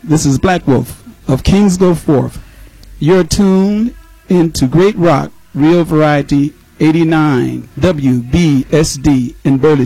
This is Black Wolf of Kings Go Forth. You're tuned into Great Rock Real Variety 89 WBSD in Burlington.